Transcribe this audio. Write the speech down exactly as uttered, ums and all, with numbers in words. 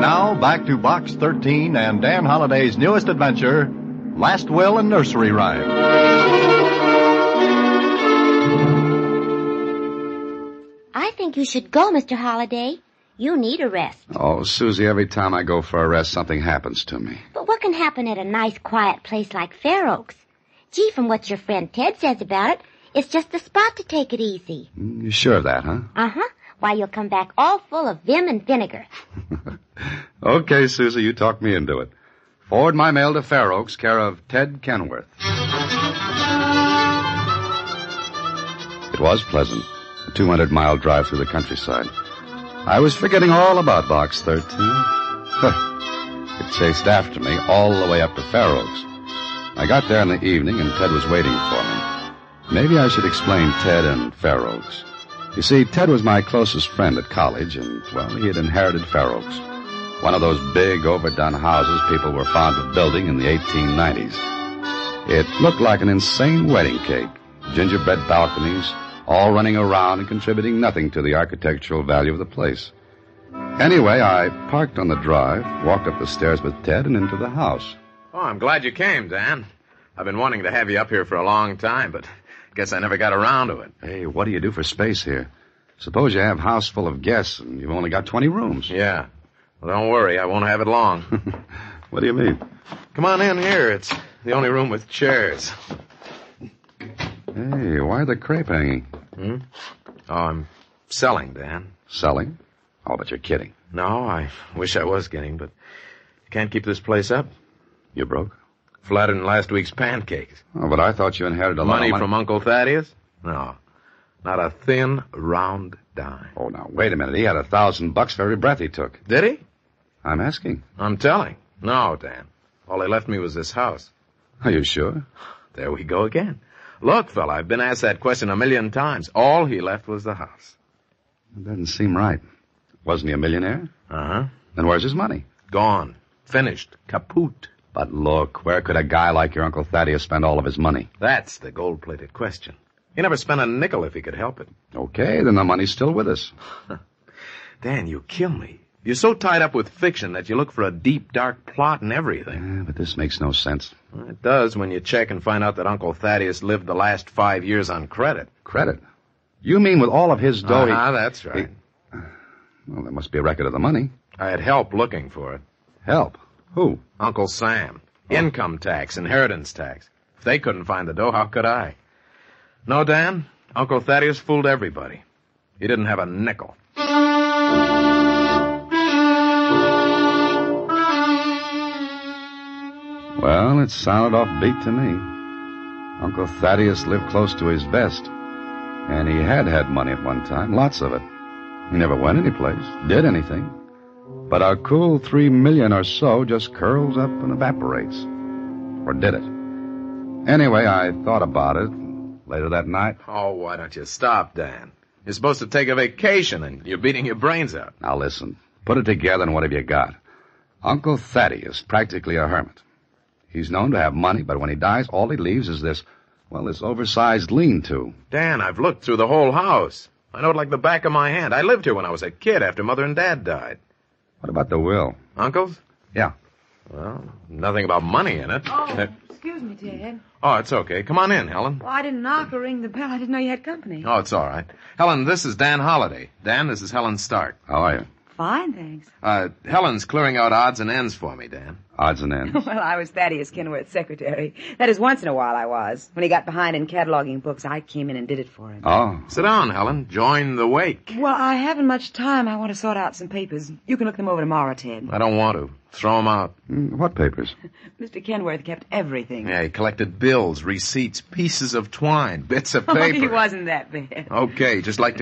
Now, back to Box thirteen and Dan Holliday's newest adventure, Last Will and Nursery Rhyme. I think you should go, Mister Holliday. You need a rest. Oh, Susie, every time I go for a rest, something happens to me. But what can happen at a nice, quiet place like Fair Oaks? Gee, from what your friend Ted says about it, it's just the spot to take it easy. You sure of that, huh? Uh-huh. Why, you'll come back all full of vim and vinegar. Okay, Susie, you talked me into it. Forward my mail to Fair Oaks, care of Ted Kenworth. It was pleasant, a two hundred mile drive through the countryside. I was forgetting all about Box thirteen. It chased after me all the way up to Fair Oaks. I got there in the evening, and Ted was waiting for me. Maybe I should explain Ted and Fair Oaks. You see, Ted was my closest friend at college, and, well, he had inherited Fair Oaks. One of those big, overdone houses people were fond of building in the eighteen nineties. It looked like an insane wedding cake. Gingerbread balconies, all running around and contributing nothing to the architectural value of the place. Anyway, I parked on the drive, walked up the stairs with Ted, and into the house. Oh, I'm glad you came, Dan. I've been wanting to have you up here for a long time, but guess I never got around to it. Hey, what do you do for space here? Suppose you have a house full of guests and you've only got twenty rooms. Yeah. Well, don't worry. I won't have it long. What do you mean? Come on in here. It's the only room with chairs. Hey, why the crepe hanging? Hmm? Oh, I'm selling, Dan. Selling? Oh, but you're kidding. No, I wish I was kidding, but can't keep this place up. You broke? Flatter than last week's pancakes. Oh, but I thought you inherited a lot Money of money from Uncle Thaddeus? No. Not a thin, round dime. Oh, now, wait a minute. He had a thousand bucks for every breath he took. Did he? I'm asking. I'm telling. No, Dan. All he left me was this house. Are you sure? There we go again. Look, fella, I've been asked that question a million times. All he left was the house. It doesn't seem right. Wasn't he a millionaire? Uh-huh. Then where's his money? Gone. Finished. Kaput. But look, where could a guy like your Uncle Thaddeus spend all of his money? That's the gold-plated question. He never spent a nickel if he could help it. Okay, then the money's still with us. Dan, you kill me. You're so tied up with fiction that you look for a deep, dark plot and everything. Yeah, but this makes no sense. Well, it does when you check and find out that Uncle Thaddeus lived the last five years on credit. Credit? You mean with all of his dough... Ah, he... that's right. He... Well, there must be a record of the money. I had help looking for it. Help? Who? Uncle Sam. Oh. Income tax, inheritance tax. If they couldn't find the dough, how could I? No, Dan, Uncle Thaddeus fooled everybody. He didn't have a nickel. Well, it sounded offbeat to me. Uncle Thaddeus lived close to his vest. And he had had money at one time, lots of it. He never went anyplace, did anything. But our cool three million or so just curls up and evaporates. Or did it? Anyway, I thought about it later that night. Oh, why don't you stop, Dan? You're supposed to take a vacation, and you're beating your brains out. Now, listen. Put it together, and what have you got? Uncle Thaddeus, practically a hermit. He's known to have money, but when he dies, all he leaves is this, well, this oversized lean-to. Dan, I've looked through the whole house. I know it like the back of my hand. I lived here when I was a kid after Mother and Dad died. What about the will? Uncle's? Yeah. Well, nothing about money in it. Oh, Uh, excuse me, Ted. oh, it's okay. Come on in, Helen. Well, I didn't knock or ring the bell. I didn't know you had company. Oh, it's all right. Helen, this is Dan Holliday. Dan, this is Helen Stark. How are you? Fine, thanks. Uh, Helen's clearing out odds and ends for me, Dan. Odds and ends. Well, I was Thaddeus Kenworth's secretary. That is, once in a while I was. When he got behind in cataloging books, I came in and did it for him. Oh. Sit down, Helen. Join the wake. Well, I haven't much time. I want to sort out some papers. You can look them over tomorrow, Ted. I don't want to. Throw them out. Mm, what papers? Mister Kenworth kept everything. Yeah, he collected bills, receipts, pieces of twine, bits of Oh, paper. he wasn't that bad. Okay, just like